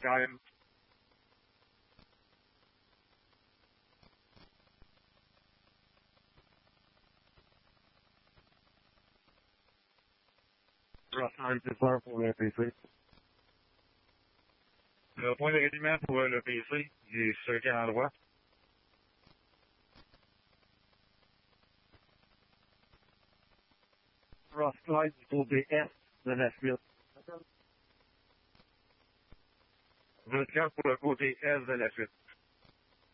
KM. Cross 94 pour le PC. Le point de ralliement pour le PC, il est sur quel endroit? Cross-slide du côté est de la suite. Votre carte pour le côté est de la suite.